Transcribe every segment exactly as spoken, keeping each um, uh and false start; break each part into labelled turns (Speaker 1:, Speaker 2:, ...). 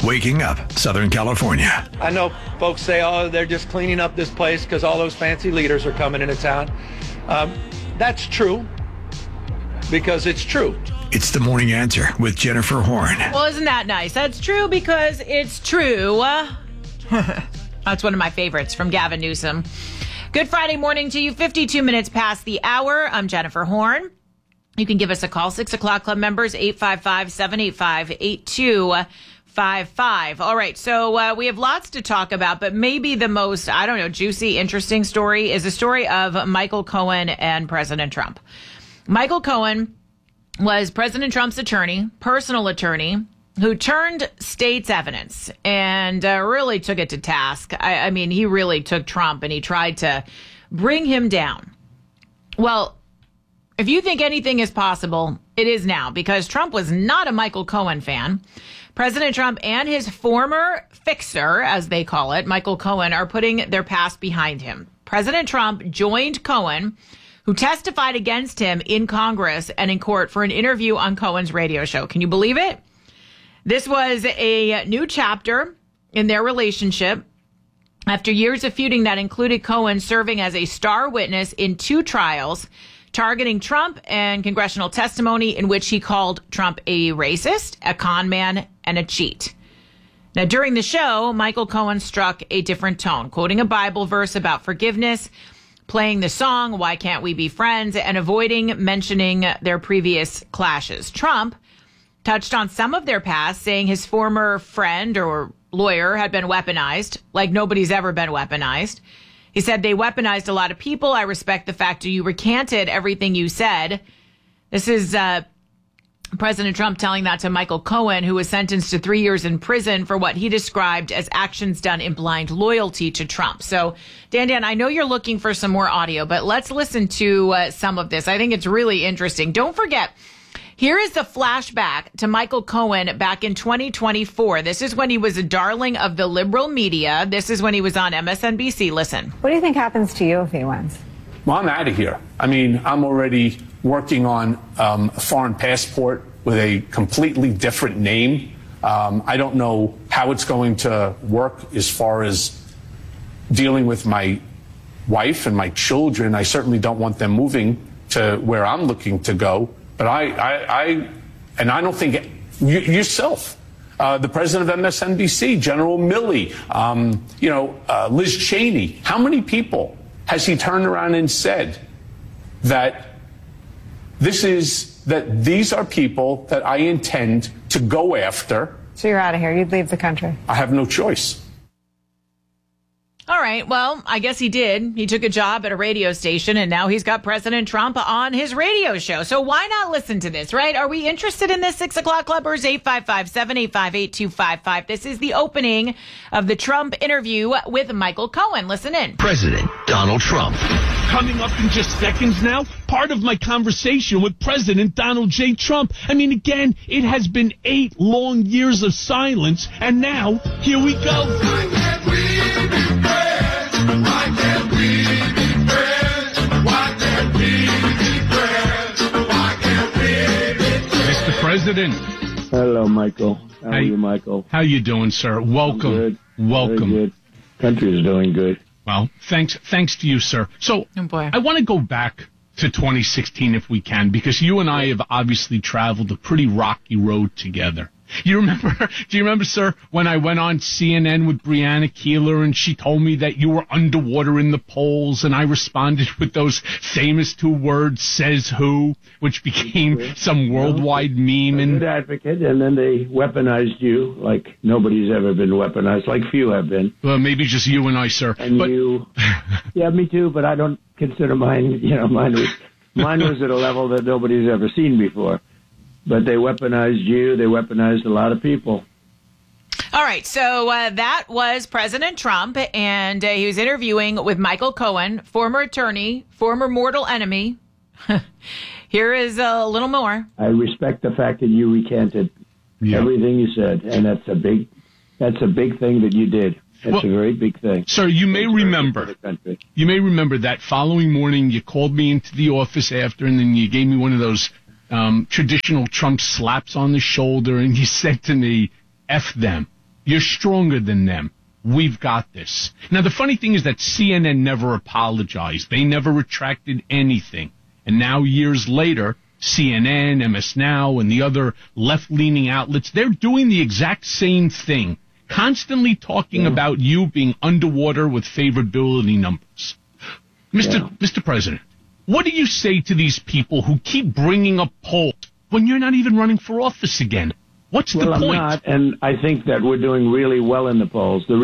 Speaker 1: waking up Southern California.
Speaker 2: I know folks say, oh, they're just cleaning up this place because all those fancy leaders are coming into town. Um, that's true, because it's true.
Speaker 1: It's the Morning Answer with Jennifer Horn.
Speaker 3: Well, isn't that nice? That's true because it's true. That's one of my favorites from Gavin Newsom. Good Friday morning to you, fifty-two minutes past the hour. I'm Jennifer Horn. You can give us a call, six o'clock club members, eight five five, seven eight five, eight two five five. All right, so uh, we have lots to talk about, but maybe the most, I don't know, juicy, interesting story is the story of Michael Cohen and President Trump. Michael Cohen was President Trump's attorney, personal attorney, who turned state's evidence and uh, really took it to task. I, I mean, he really took Trump and he tried to bring him down. Well, if you think anything is possible, it is now, because Trump was not a Michael Cohen fan. President Trump and his former fixer, as they call it, Michael Cohen, are putting their past behind him. President Trump joined Cohen, who testified against him in Congress and in court for an interview on Cohen's radio show. Can you believe it? This was a new chapter in their relationship after years of feuding that included Cohen serving as a star witness in two trials targeting Trump and congressional testimony in which he called Trump a racist, a con man, and a cheat. Now, during the show, Michael Cohen struck a different tone, quoting a Bible verse about forgiveness, playing the song, Why Can't We Be Friends, and avoiding mentioning their previous clashes. Trump touched on some of their past, saying his former friend or lawyer had been weaponized, like nobody's ever been weaponized. He said they weaponized a lot of people. I respect the fact that you recanted everything you said. This is uh, President Trump telling that to Michael Cohen, who was sentenced to three years in prison for what he described as actions done in blind loyalty to Trump. So, Dan, Dan, I know you're looking for some more audio, but let's listen to uh, some of this. I think it's really interesting. Don't forget, here is the flashback to Michael Cohen back in twenty twenty-four. This is when he was a darling of the liberal media. This is when he was on M S N B C. Listen.
Speaker 4: What do you think happens to you if he wins?
Speaker 5: Well, I'm out of here. I mean, I'm already working on um, a foreign passport with a completely different name. Um, I don't know how it's going to work as far as dealing with my wife and my children. I certainly don't want them moving to where I'm looking to go. But I, I, I and I don't think you, yourself, uh, the president of M S N B C, General Milley, um, you know, uh, Liz Cheney, how many people has he turned around and said that this is, that these are people that I intend to go after?
Speaker 4: So you're out of here. You'd leave the country.
Speaker 5: I have no choice.
Speaker 3: All right. Well, I guess he did. He took a job at a radio station, and now he's got President Trump on his radio show. So why not listen to this, right? Are we interested in this? six o'clock clubbers, eight five five, seven eight five, eight two five five. This is the opening of the Trump interview with Michael Cohen. Listen in.
Speaker 6: President Donald Trump.
Speaker 7: Coming up in just seconds now, part of my conversation with President Donald J. Trump. I mean, again, it has been eight long years of silence, and now, here we go.
Speaker 8: Why can't we be friends? Why can't we be friends? Why can't we be friends? Why can't we be friends?
Speaker 7: Mister President.
Speaker 9: Hello, Michael. How
Speaker 7: Hey,
Speaker 9: are you, Michael?
Speaker 7: How you doing, sir? Welcome.
Speaker 9: Good.
Speaker 7: Welcome.
Speaker 9: Very good. Country is doing good.
Speaker 7: Well, thanks thanks to you, sir. So,
Speaker 3: Oh, boy.
Speaker 7: I want to go back to twenty sixteen if we can, because you and I have obviously traveled a pretty rocky road together. You remember, do you remember, sir, when I went on C N N with Brianna Keeler and she told me that you were underwater in the polls, and I responded with those famous two words, says who, which became some worldwide meme.
Speaker 9: A
Speaker 7: And
Speaker 9: good advocate, and then they weaponized you like nobody's ever been weaponized, like few have been.
Speaker 7: well, maybe just you and I, sir.
Speaker 9: And
Speaker 7: but
Speaker 9: you, yeah, me too, but I don't consider mine, you know, mine was, mine was at a level that nobody's ever seen before. But they weaponized you. They weaponized a lot of people.
Speaker 3: All right. So uh, that was President Trump, and uh, he was interviewing with Michael Cohen, former attorney, former mortal enemy. Here is a little more.
Speaker 9: I respect the fact that you recanted
Speaker 7: Yeah.
Speaker 9: everything you said, and that's a big, that's a big thing that you did. That's
Speaker 7: Well,
Speaker 9: a very big thing.
Speaker 7: Sir, you may
Speaker 9: It's very good
Speaker 7: remember.
Speaker 9: for the country.
Speaker 7: You may remember that following morning you called me into the office after, and then you gave me one of those um, traditional Trump slaps on the shoulder, and you said to me, F them. You're stronger than them. We've got this. Now, the funny thing is that C N N never apologized. They never retracted anything. And now, years later, C N N, M S Now, and the other left-leaning outlets, they're doing the exact same thing, constantly talking yeah. about you being underwater with favorability numbers. Mister Yeah. Mister President, what do you say to these people who keep bringing up polls when you're not even running for office again? What's
Speaker 9: well,
Speaker 7: the point?
Speaker 9: I'm not, and I think that we're doing really well in the polls. The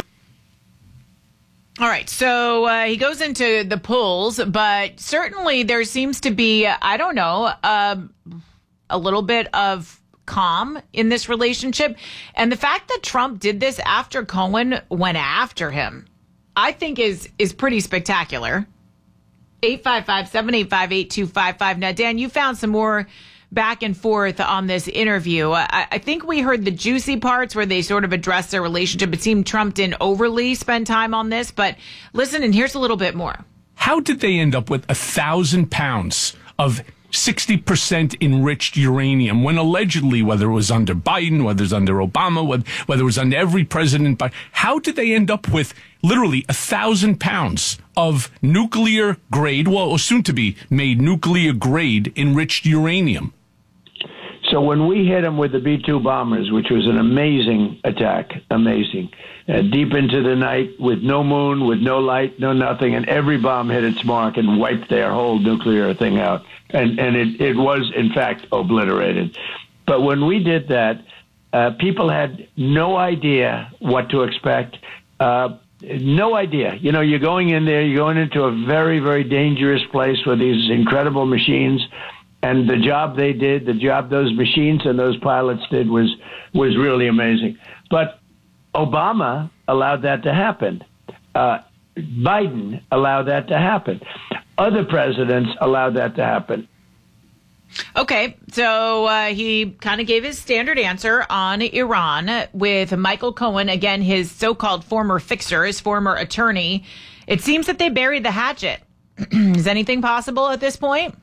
Speaker 3: All right, so uh, he goes into the polls, but certainly there seems to be, I don't know, uh, a little bit of calm in this relationship. And the fact that Trump did this after Cohen went after him, I think is is pretty spectacular. eight five five, seven eight five, eight two five five. Now, Dan, you found some more back and forth on this interview. I, I think we heard the juicy parts where they sort of addressed their relationship. It seemed Trump didn't overly spend time on this, but listen, and here's a little bit more.
Speaker 5: How did they end up with a thousand pounds of sixty percent enriched uranium when allegedly, whether it was under Biden, whether it was under Obama, whether, whether it was under every president, but how did they end up with literally a thousand pounds of nuclear grade, well, soon to be made nuclear grade enriched uranium?
Speaker 9: So when we hit them with the B two bombers, which was an amazing attack, amazing, uh, deep into the night with no moon, with no light, no nothing, and every bomb hit its mark and wiped their whole nuclear thing out. And, and it, it was, in fact, obliterated. But when we did that, uh, people had no idea what to expect. Uh, no idea. You know, you're going in there, you're going into a very, very dangerous place with these incredible machines. And the job they did, the job those machines and those pilots did was was really amazing. But Obama allowed that to happen. Uh, Biden allowed that to happen. Other presidents allowed that to happen.
Speaker 3: Okay, so uh, he kind of gave his standard answer on Iran with Michael Cohen, again, his so-called former fixer, his former attorney. It seems that they buried the hatchet. Is anything possible at this point?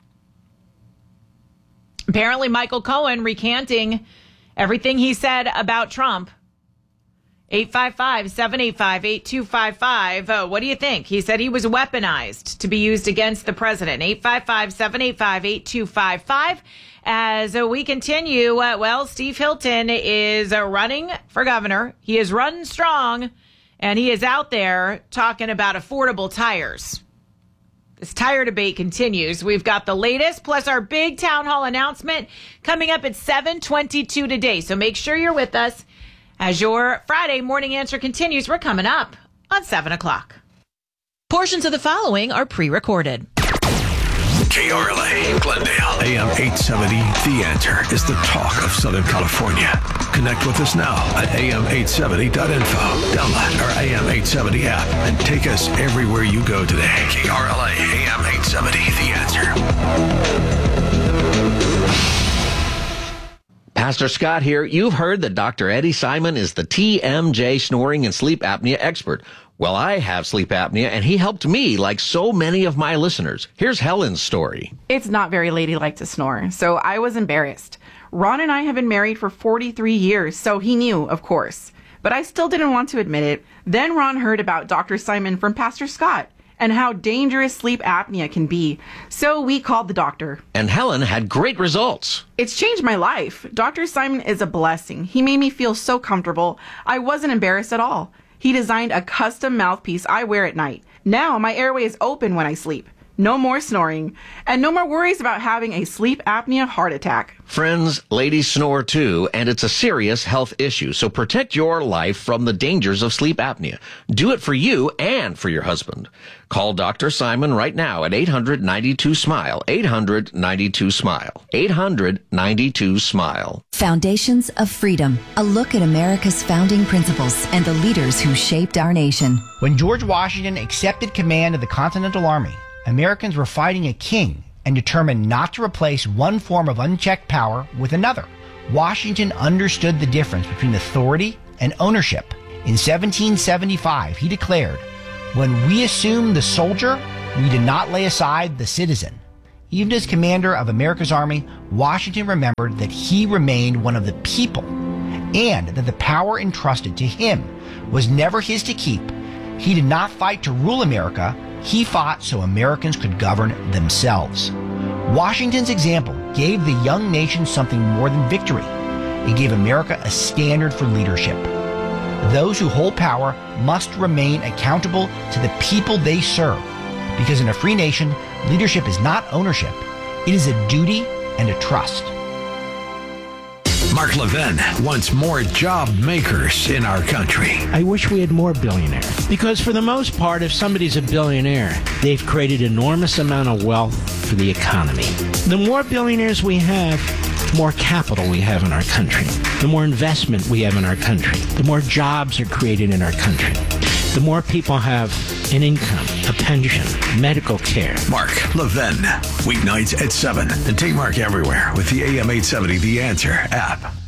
Speaker 3: Apparently, Michael Cohen recanting everything he said about Trump. eight five five, seven eight five, eight two five five. Uh, what do you think? He said he was weaponized to be used against the president. eight five five, seven eight five, eight two five five. As uh, we continue, uh, well, Steve Hilton is uh, running for governor. He is running strong, and he is out there talking about affordable tires. This tire debate continues. We've got the latest, plus our big town hall announcement coming up at seven twenty-two today. So make sure you're with us as your Friday morning answer continues. We're coming up on seven o'clock. Portions of the following are pre-recorded.
Speaker 1: K R L A, Glendale, A M eight seventy. The Answer is the talk of Southern California. Connect with us now at A M eight seventy dot info. Download our A M eight seventy app and take us everywhere you go today. K R L A, A M eight seventy. The Answer.
Speaker 6: Pastor Scott here. You've heard that Doctor Eddie Simon is the T M J snoring and sleep apnea expert. Well, I have sleep apnea, and he helped me like so many of my listeners. Here's Helen's story.
Speaker 10: It's not very ladylike to snore, so I was embarrassed. Ron and I have been married for forty-three years, so he knew, of course. But I still didn't want to admit it. Then Ron heard about Doctor Simon from Pastor Scott and how dangerous sleep apnea can be. So we called the doctor.
Speaker 6: And Helen had great results.
Speaker 10: It's changed my life. Doctor Simon is a blessing. He made me feel so comfortable. I wasn't embarrassed at all. He designed a custom mouthpiece I wear at night. Now my airway is open when I sleep. No more snoring. And no more worries about having a sleep apnea heart attack.
Speaker 6: Friends, ladies snore too, and it's a serious health issue. So protect your life from the dangers of sleep apnea. Do it for you and for your husband. Call Doctor Simon right now at eight hundred, ninety-two, SMILE. eight hundred, ninety-two, SMILE. eight hundred, ninety-two, SMILE.
Speaker 11: Foundations of Freedom. A look at America's founding principles and the leaders who shaped our nation.
Speaker 12: When George Washington accepted command of the Continental Army, Americans were fighting a king and determined not to replace one form of unchecked power with another. Washington understood the difference between authority and ownership. In seventeen seventy-five, he declared, "When we assume the soldier, we did not lay aside the citizen." Even as commander of America's army, Washington remembered that he remained one of the people and that the power entrusted to him was never his to keep. He did not fight to rule America. He fought so Americans could govern themselves. Washington's example gave the young nation something more than victory. It gave America a standard for leadership. Those who hold power must remain accountable to the people they serve, because in a free nation, leadership is not ownership. It is a duty and a trust.
Speaker 1: Mark Levin wants more job makers in our country.
Speaker 13: I wish we had more billionaires, because for the most part, if somebody's a billionaire, they've created enormous amount of wealth for the economy. The more billionaires we have, the more capital we have in our country, the more investment we have in our country, the more jobs are created in our country, the more people have an income, a pension, medical care.
Speaker 1: Mark Levin, weeknights at seven. And take Mark everywhere with the A M eight seventy The Answer app.